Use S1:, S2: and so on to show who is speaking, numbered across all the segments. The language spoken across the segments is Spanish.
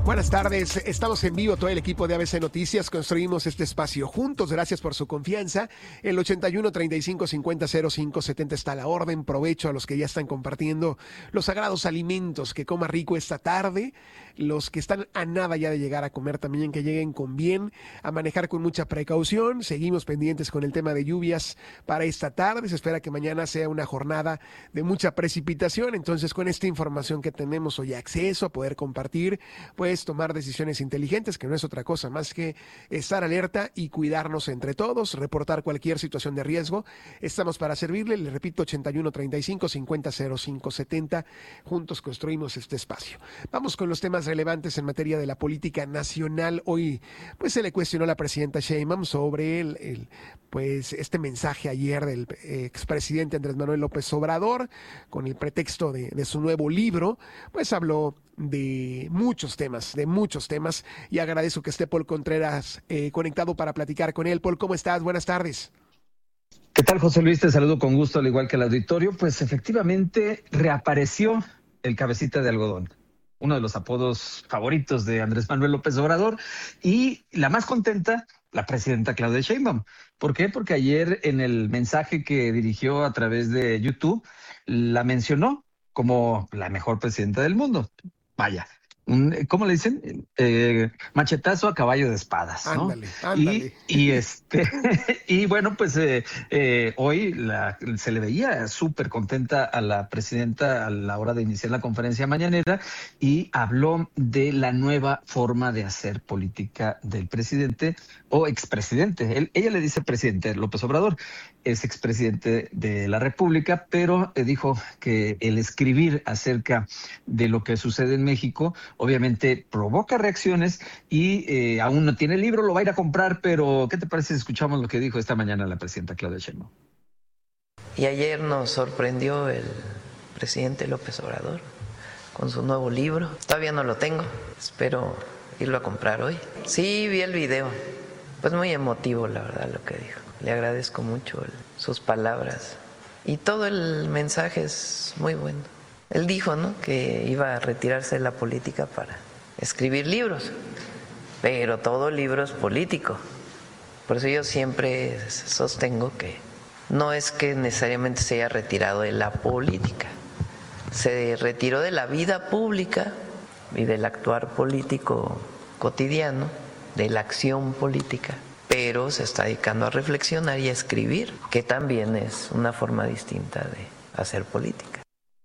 S1: Buenas tardes, estamos en vivo, todo el equipo de ABC Noticias, construimos este espacio juntos, gracias por su confianza. El 81 35 50 05 70 está a la orden, provecho a los que ya están compartiendo los sagrados alimentos, que coma rico esta tarde, los que están a nada ya de llegar a comer también, que lleguen con bien, a manejar con mucha precaución. Seguimos pendientes con el tema de lluvias para esta tarde, se espera que mañana sea una jornada de mucha precipitación, entonces con esta información que tenemos hoy acceso a poder compartir, pues tomar decisiones inteligentes, que no es otra cosa más que estar alerta y cuidarnos entre todos, reportar cualquier situación de riesgo. Estamos para servirle, le repito, 81 35 50 05 70. Juntos construimos este espacio. Vamos con los temas relevantes en materia de la política nacional. Hoy, pues se le cuestionó a la presidenta Sheinbaum sobre pues este mensaje ayer del expresidente Andrés Manuel López Obrador, con el pretexto de su nuevo libro, pues habló de muchos temas, y agradezco que esté Paul Contreras conectado para platicar con él. Paul, ¿cómo estás? Buenas tardes.
S2: ¿Qué tal, José Luis? Te saludo con gusto, al igual que el auditorio. Pues efectivamente reapareció el cabecita de algodón, uno de los apodos favoritos de Andrés Manuel López Obrador, y la más contenta, la presidenta Claudia Sheinbaum. ¿Por qué? Porque ayer en el mensaje que dirigió a través de YouTube, la mencionó como la mejor presidenta del mundo. Vaya, ¿cómo le dicen? Machetazo a caballo de espadas, ¿no?
S1: Ándale.
S2: Y bueno, pues hoy se le veía súper contenta a la presidenta a la hora de iniciar la conferencia mañanera, y habló de la nueva forma de hacer política del presidente o expresidente. Ella le dice presidente López Obrador, es expresidente de la República, pero dijo que el escribir acerca de lo que sucede en México obviamente provoca reacciones, y aún no tiene el libro, lo va a ir a comprar, pero ¿qué te parece si escuchamos lo que dijo esta mañana la presidenta Claudia Sheinbaum?
S3: Y ayer nos sorprendió el presidente López Obrador con su nuevo libro. Todavía no lo tengo, espero irlo a comprar hoy. Sí, vi el video, pues muy emotivo la verdad lo que dijo. Le agradezco mucho sus palabras y todo el mensaje es muy bueno. Él dijo, ¿no?, que iba a retirarse de la política para escribir libros, pero todo libro es político. Por eso yo siempre sostengo que no es que necesariamente se haya retirado de la política, se retiró de la vida pública y del actuar político cotidiano, de la acción política, pero se está dedicando a reflexionar y a escribir, que también es una forma distinta de hacer política.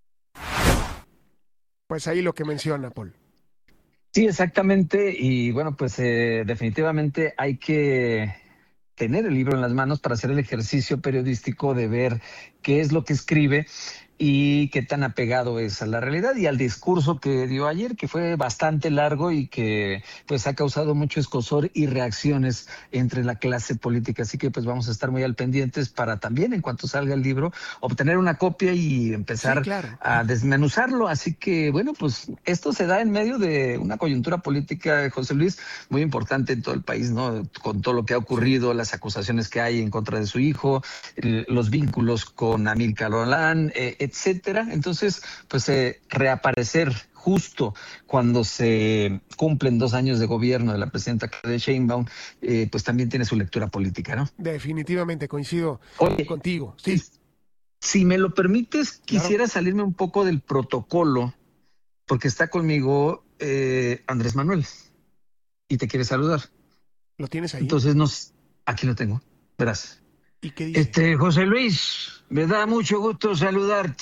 S1: Pues ahí lo que menciona, Paul.
S2: Sí, exactamente, y bueno, pues definitivamente hay que tener el libro en las manos para hacer el ejercicio periodístico de ver qué es lo que escribe y qué tan apegado es a la realidad y al discurso que dio ayer, que fue bastante largo y que pues ha causado mucho escozor y reacciones entre la clase política. Así que pues vamos a estar muy al pendientes para también, en cuanto salga el libro, obtener una copia y empezar a desmenuzarlo. Así que bueno, pues esto se da en medio de una coyuntura política, José Luis, muy importante en todo el país, ¿no? Con todo lo que ha ocurrido, las acusaciones que hay en contra de su hijo, los vínculos con Amílcar Gurría, etcétera. Entonces, pues reaparecer justo cuando se cumplen 2 años de gobierno de la presidenta Claudia Sheinbaum, pues también tiene su lectura política, ¿no?
S1: Definitivamente coincido contigo. Sí.
S2: Si me lo permites, quisiera salirme un poco del protocolo, porque está conmigo Andrés Manuel y te quiere saludar.
S1: ¿Lo tienes ahí?
S2: Entonces, aquí lo tengo, verás.
S1: ¿Y qué dice?
S2: José Luis, me da mucho gusto saludarte.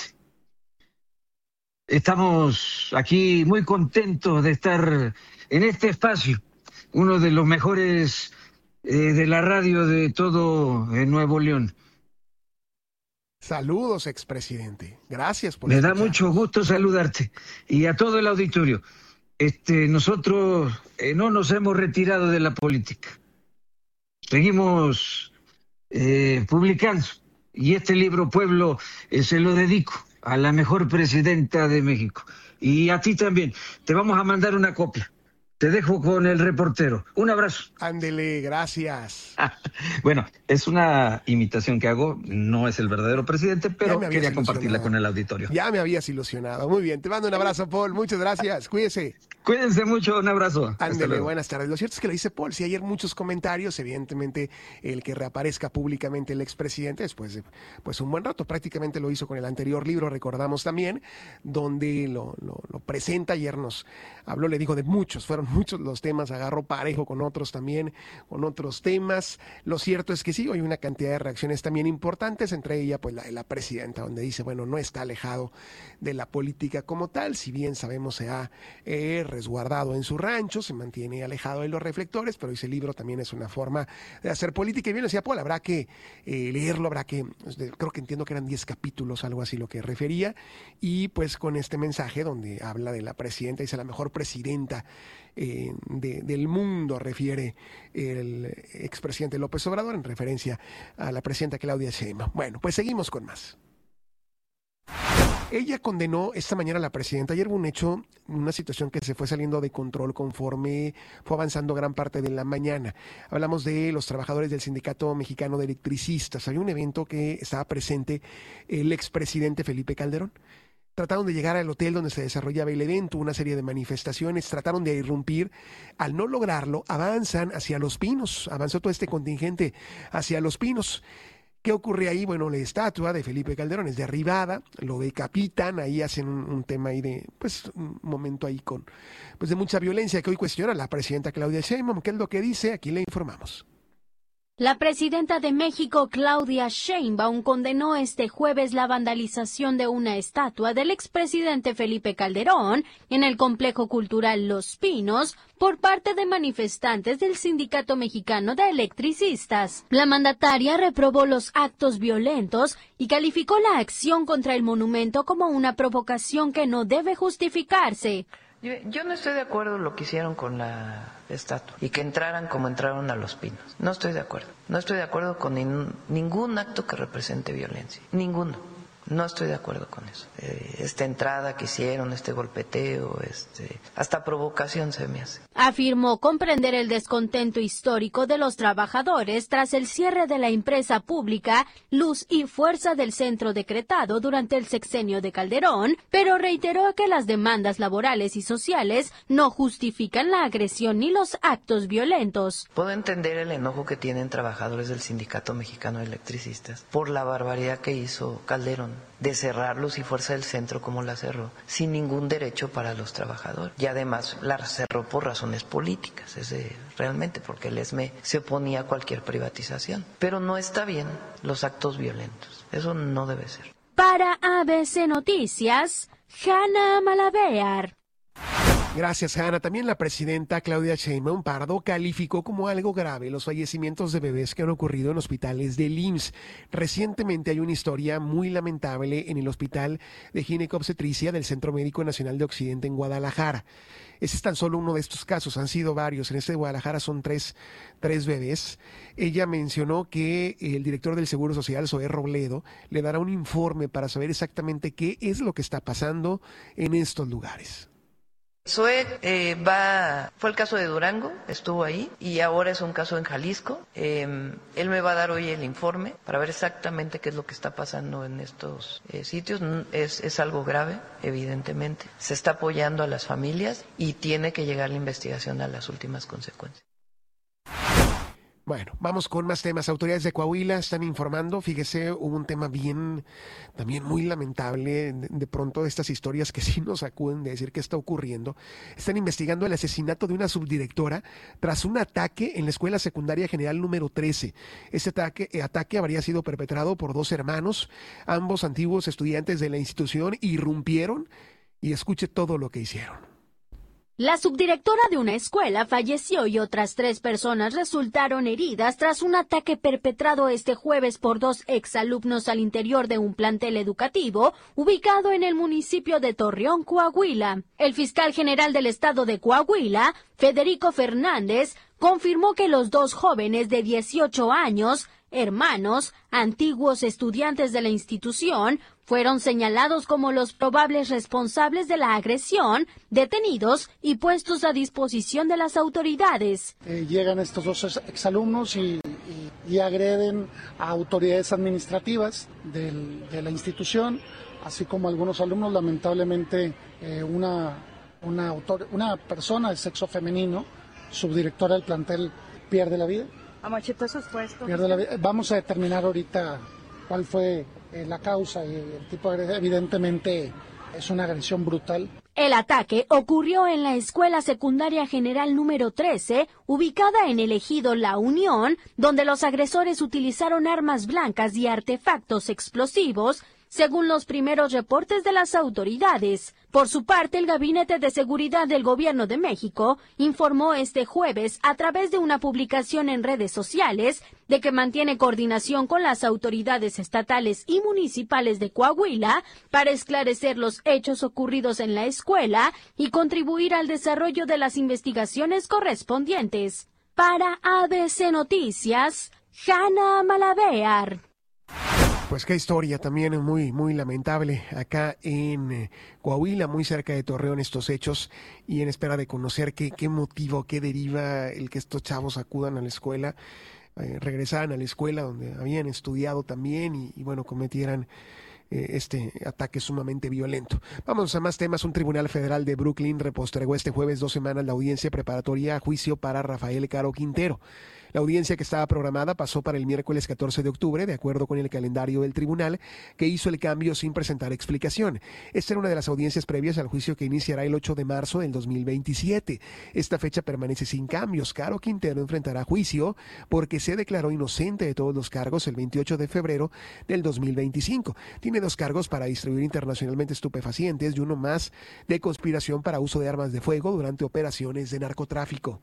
S2: Estamos aquí muy contentos de estar en este espacio, uno de los mejores de la radio de todo Nuevo León.
S1: Saludos, expresidente. Gracias por
S2: Me da mucho gusto saludarte y a todo el auditorio. Nosotros no nos hemos retirado de la política. Seguimos publicando, y este libro Pueblo se lo dedico a la mejor presidenta de México y a ti también. Te vamos a mandar una copia Te dejo con el reportero. Un abrazo.
S1: Ándele, gracias.
S2: Bueno, es una imitación que hago, no es el verdadero presidente, pero quería compartirla con el auditorio.
S1: Ya me habías ilusionado. Muy bien, te mando un abrazo, Paul. Muchas gracias. Cuídese.
S2: Cuídense mucho, un abrazo.
S1: Ándele, buenas tardes. Lo cierto es que lo dice Paul. Sí, ayer muchos comentarios, evidentemente, el que reaparezca públicamente el expresidente después de pues un buen rato, prácticamente lo hizo con el anterior libro, recordamos también, donde lo presenta. Ayer nos habló, le dijo de muchos, fueron muchos los temas, agarró parejo con otros también, con otros temas. Lo cierto es que sí, hay una cantidad de reacciones también importantes, entre ellas pues la de la presidenta, donde dice, bueno, no está alejado de la política como tal, si bien sabemos se ha resguardado en su rancho, se mantiene alejado de los reflectores, pero ese libro también es una forma de hacer política. Y bien decía Paul, habrá que leerlo, creo que entiendo que eran 10 capítulos, algo así lo que refería, y pues con este mensaje donde habla de la presidenta, dice la mejor presidenta del mundo, refiere el expresidente López Obrador en referencia a la presidenta Claudia Sheinbaum. Bueno, pues seguimos con más. Ella condenó esta mañana a la presidenta. Ayer hubo un hecho, una situación que se fue saliendo de control conforme fue avanzando gran parte de la mañana. Hablamos de los trabajadores del Sindicato Mexicano de Electricistas. Había un evento que estaba presente el expresidente Felipe Calderón. Trataron de llegar al hotel donde se desarrollaba el evento, una serie de manifestaciones, trataron de irrumpir. Al no lograrlo, avanzan hacia Los Pinos. Avanzó todo este contingente hacia Los Pinos. ¿Qué ocurre ahí? Bueno, la estatua de Felipe Calderón es derribada, lo decapitan, ahí hacen un tema ahí de, pues, un momento ahí con, pues, de mucha violencia que hoy cuestiona la presidenta Claudia Sheinbaum. ¿Qué es lo que dice? Aquí le informamos.
S4: La presidenta de México, Claudia Sheinbaum, condenó este jueves la vandalización de una estatua del expresidente Felipe Calderón en el complejo cultural Los Pinos por parte de manifestantes del Sindicato Mexicano de Electricistas. La mandataria reprobó los actos violentos y calificó la acción contra el monumento como una provocación que no debe justificarse.
S3: Yo no estoy de acuerdo en lo que hicieron con la estatua y que entraran como entraron a Los Pinos. No estoy de acuerdo. No estoy de acuerdo con ningún acto que represente violencia. Ninguno. No estoy de acuerdo con eso. Esta entrada que hicieron, este golpeteo, hasta provocación se me hace.
S4: Afirmó comprender el descontento histórico de los trabajadores tras el cierre de la empresa pública Luz y Fuerza del Centro decretado durante el sexenio de Calderón, pero reiteró que las demandas laborales y sociales no justifican la agresión ni los actos violentos.
S3: Puedo entender el enojo que tienen trabajadores del Sindicato Mexicano de Electricistas por la barbaridad que hizo Calderón de cerrar Luz y Fuerza del Centro como la cerró, sin ningún derecho para los trabajadores. Y además la cerró por razones políticas, realmente, porque el ESME se oponía a cualquier privatización. Pero no está bien los actos violentos. Eso no debe ser.
S4: Para ABC Noticias, Hanna Malavéar.
S1: Gracias, Hanna. También la presidenta Claudia Sheinbaum Pardo calificó como algo grave los fallecimientos de bebés que han ocurrido en hospitales del IMSS. Recientemente hay una historia muy lamentable en el Hospital de Ginecobstetricia del Centro Médico Nacional de Occidente en Guadalajara. Ese es tan solo uno de estos casos, han sido varios. En este de Guadalajara son tres bebés. Ella mencionó que el director del Seguro Social, Zoé Robledo, le dará un informe para saber exactamente qué es lo que está pasando en estos lugares.
S3: Zoé fue el caso de Durango, estuvo ahí, y ahora es un caso en Jalisco. Él me va a dar hoy el informe para ver exactamente qué es lo que está pasando en estos sitios. Es algo grave, evidentemente. Se está apoyando a las familias y tiene que llegar la investigación a las últimas consecuencias.
S1: Bueno, vamos con más temas. Autoridades de Coahuila están informando. Fíjese, hubo un tema también muy lamentable. De pronto estas historias que sí nos sacuden de decir qué está ocurriendo. Están investigando el asesinato de una subdirectora tras un ataque en la Escuela Secundaria General número 13. Este ataque habría sido perpetrado por dos hermanos. Ambos antiguos estudiantes de la institución irrumpieron y escuche todo lo que hicieron.
S4: La subdirectora de una escuela falleció y otras 3 personas resultaron heridas tras un ataque perpetrado este jueves por 2 exalumnos al interior de un plantel educativo ubicado en el municipio de Torreón, Coahuila. El fiscal general del estado de Coahuila, Federico Fernández, confirmó que los 2 jóvenes de 18 años hermanos, antiguos estudiantes de la institución, fueron señalados como los probables responsables de la agresión, detenidos y puestos a disposición de las autoridades.
S5: Llegan estos dos exalumnos y agreden a autoridades administrativas de la institución, así como algunos alumnos. Lamentablemente, una persona de sexo femenino, subdirectora del plantel, pierde la vida.
S6: ¿A machetazos fue esto?
S5: Pierde la vida. Vamos a determinar ahorita cuál fue la causa y el tipo de agresión. Evidentemente es una agresión brutal.
S4: El ataque ocurrió en la Escuela Secundaria General número 13, ubicada en el ejido La Unión, donde los agresores utilizaron armas blancas y artefactos explosivos, según los primeros reportes de las autoridades. Por su parte, el Gabinete de Seguridad del Gobierno de México informó este jueves, a través de una publicación en redes sociales, de que mantiene coordinación con las autoridades estatales y municipales de Coahuila para esclarecer los hechos ocurridos en la escuela y contribuir al desarrollo de las investigaciones correspondientes. Para ABC Noticias, Hanna Malavéar.
S1: Pues qué historia también muy, muy lamentable acá en Coahuila, muy cerca de Torreón, estos hechos, y en espera de conocer qué motivo, qué deriva el que estos chavos acudan a la escuela, regresaran a la escuela donde habían estudiado también y bueno, cometieran este ataque sumamente violento. Vamos a más temas. Un tribunal federal de Brooklyn repostergó este jueves 2 semanas la audiencia preparatoria a juicio para Rafael Caro Quintero. La audiencia que estaba programada pasó para el miércoles 14 de octubre, de acuerdo con el calendario del tribunal, que hizo el cambio sin presentar explicación. Esta era una de las audiencias previas al juicio que iniciará el 8 de marzo del 2027. Esta fecha permanece sin cambios. Caro Quintero enfrentará juicio porque se declaró inocente de todos los cargos el 28 de febrero del 2025. Tiene 2 cargos para distribuir internacionalmente estupefacientes y uno más de conspiración para uso de armas de fuego durante operaciones de narcotráfico.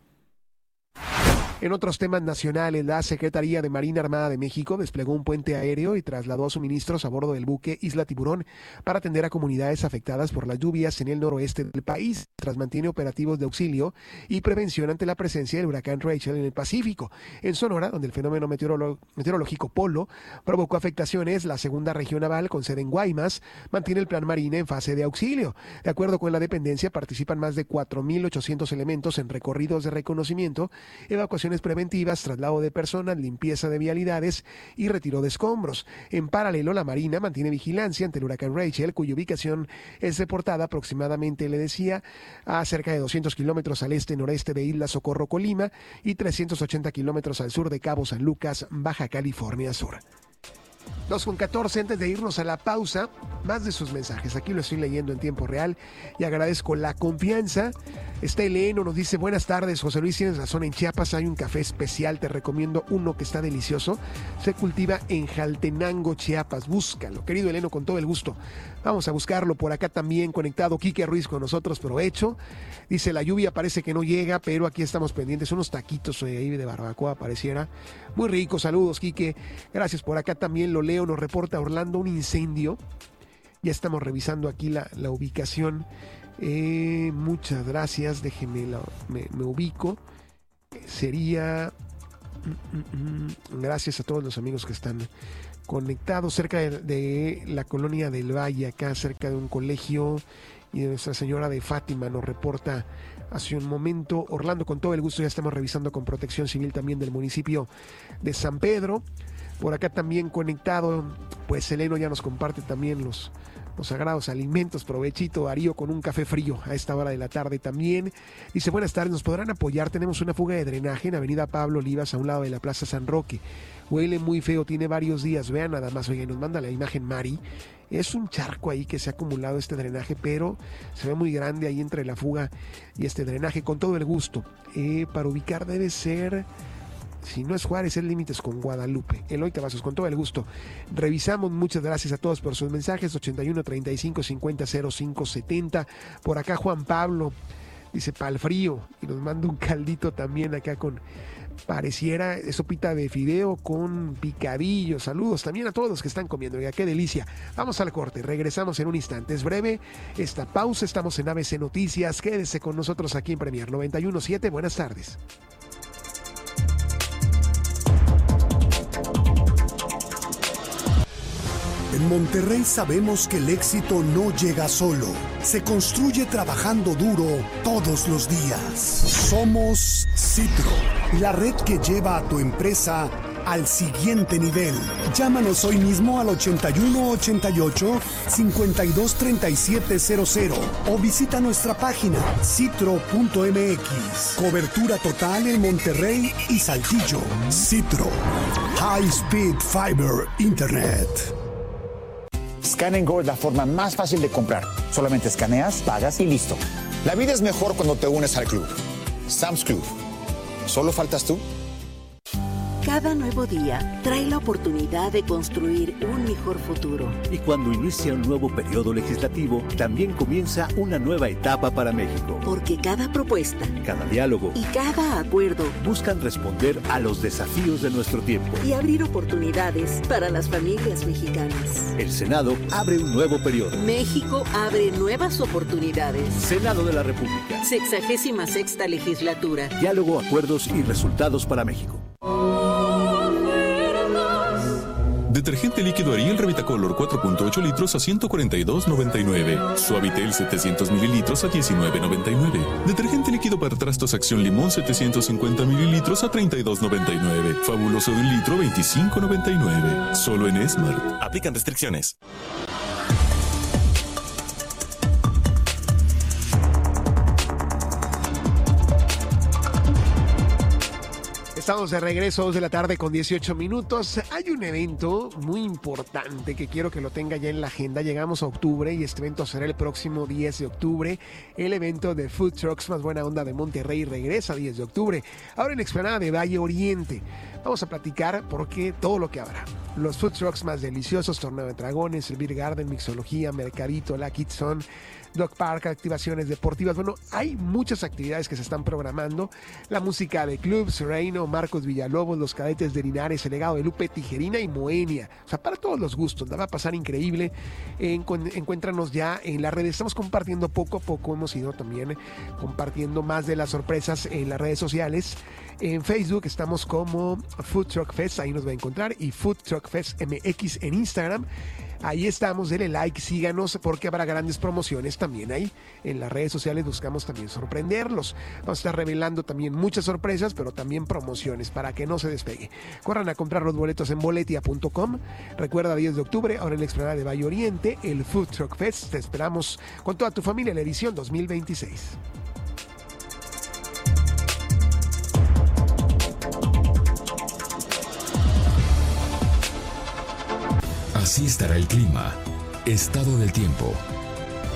S1: En otros temas nacionales, la Secretaría de Marina Armada de México desplegó un puente aéreo y trasladó suministros a bordo del buque Isla Tiburón para atender a comunidades afectadas por las lluvias en el noroeste del país, tras mantiene operativos de auxilio y prevención ante la presencia del huracán Rachel en el Pacífico. En Sonora, donde el fenómeno meteorológico Polo provocó afectaciones, la segunda región naval, con sede en Guaymas, mantiene el plan Marina en fase de auxilio. De acuerdo con la dependencia, participan más de 4.800 elementos en recorridos de reconocimiento, evacuaciones preventivas, traslado de personas, limpieza de vialidades y retiro de escombros. En paralelo, la Marina mantiene vigilancia ante el huracán Rachel, cuya ubicación es reportada aproximadamente, le decía, a cerca de 200 kilómetros al este-noreste de Isla Socorro, Colima, y 380 kilómetros al sur de Cabo San Lucas, Baja California Sur. 2:14, antes de irnos a la pausa, más de sus mensajes. Aquí lo estoy leyendo en tiempo real y agradezco la confianza. Está Eleno, nos dice: buenas tardes, José Luis, tienes razón, en Chiapas hay un café especial, te recomiendo uno que está delicioso. Se cultiva en Jaltenango, Chiapas, búscalo. Querido Eleno, con todo el gusto. Vamos a buscarlo. Por acá también conectado Quique Ruiz con nosotros, provecho. Dice: la lluvia parece que no llega, pero aquí estamos pendientes. Unos taquitos ahí de barbacoa pareciera. Muy rico, saludos, Quique. Gracias. Por acá también lo leo, nos reporta Orlando un incendio. Ya estamos revisando aquí la ubicación. Muchas gracias, déjeme, me ubico. Sería... Gracias a todos los amigos que están conectados cerca de la colonia del Valle, acá cerca de un colegio, y de Nuestra Señora de Fátima, nos reporta hace un momento Orlando. Con todo el gusto, ya estamos revisando con Protección Civil también del municipio de San Pedro. Por acá también conectado, pues Eleno ya nos comparte también los sagrados alimentos. Provechito, Darío, con un café frío a esta hora de la tarde también. Dice: buenas tardes, ¿nos podrán apoyar? Tenemos una fuga de drenaje en Avenida Pablo Olivas, a un lado de la Plaza San Roque. Huele muy feo, tiene varios días. Vean nada más. Oye, nos manda la imagen Mari. Es un charco ahí que se ha acumulado este drenaje, pero se ve muy grande ahí entre la fuga y este drenaje. Con todo el gusto. Para ubicar debe ser... Si no es Juárez, es límites con Guadalupe. Eloy Cavazos, con todo el gusto. Revisamos, muchas gracias a todos por sus mensajes. 81 35 50 05 70. Por acá Juan Pablo dice: pa'l frío. Y nos manda un caldito también acá con... Pareciera sopita de fideo con picadillo. Saludos también a todos los que están comiendo. Oiga, qué delicia. Vamos al corte, regresamos en un instante. Es breve esta pausa. Estamos en ABC Noticias. Quédese con nosotros aquí en Premier 91.7. Buenas tardes.
S6: En Monterrey sabemos que el éxito no llega solo, se construye trabajando duro todos los días. Somos Citro, la red que lleva a tu empresa al siguiente nivel. Llámanos hoy mismo al 8188-523700 o visita nuestra página citro.mx. Cobertura total en Monterrey y Saltillo. Citro. High Speed Fiber Internet.
S7: Scan & Go es la forma más fácil de comprar. Solamente escaneas, pagas y listo. La vida es mejor cuando te unes al club. Sam's Club. ¿Solo faltas tú?
S8: Cada nuevo día trae la oportunidad de construir un mejor futuro.
S9: Y cuando inicia un nuevo periodo legislativo, también comienza una nueva etapa para México.
S8: Porque cada propuesta,
S9: cada diálogo
S8: y cada acuerdo
S9: buscan responder a los desafíos de nuestro tiempo
S8: y abrir oportunidades para las familias mexicanas.
S9: El Senado abre un nuevo periodo.
S8: México abre nuevas oportunidades.
S9: Senado de la República.
S8: 66ª legislatura.
S9: Diálogo, acuerdos y resultados para México.
S10: Detergente líquido Ariel Revitacolor 4.8 litros a $142.99. Suavitel 700 mililitros a $19.99. Detergente líquido para trastos Acción Limón 750 mililitros a $32.99. Fabuloso de 1 litro $25.99. Solo en Smart. Aplican restricciones.
S1: Estamos de regreso, 2 de la tarde con 18 minutos. Hay un evento muy importante que quiero que lo tenga ya en la agenda. Llegamos a octubre y este evento será el próximo 10 de octubre. El evento de Food Trucks Más Buena Onda de Monterrey regresa 10 de octubre. Ahora en la explanada de Valle Oriente. Vamos a platicar porque todo lo que habrá. Los Food Trucks más deliciosos, Torneo de Dragones, el Beer Garden, Mixología, Mercadito, La Kids Zone, Dog Park, activaciones deportivas. Bueno, hay muchas actividades que se están programando. La música de Clubs, Reino, Marcos Villalobos, Los Cadetes de Linares, El Legado de Lupe, Tijerina y Moenia. O sea, para todos los gustos. La va a pasar increíble. Encuéntranos ya en las redes. Estamos compartiendo poco a poco. Hemos ido también compartiendo más de las sorpresas en las redes sociales. En Facebook estamos como Food Truck Fest, ahí nos va a encontrar, y Food Truck Fest MX en Instagram. Ahí estamos, denle like, síganos porque habrá grandes promociones también ahí. En las redes sociales buscamos también sorprenderlos. Vamos a estar revelando también muchas sorpresas, pero también promociones para que no se despegue. Corran a comprar los boletos en boletia.com. Recuerda, 10 de octubre, ahora en la explanada de Valle Oriente, el Food Truck Fest. Te esperamos con toda tu familia en la edición 2026.
S11: Así estará el clima. Estado del tiempo.